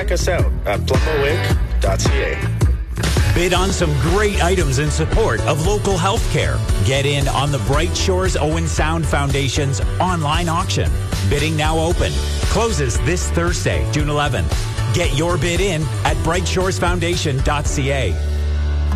check us out at plumoinc.ca. Bid on some great items in support of local health care. Get in on the Bright Shores Owen Sound Foundation's online auction. Bidding now open. Closes this Thursday, June 11th. Get your bid in at brightshoresfoundation.ca.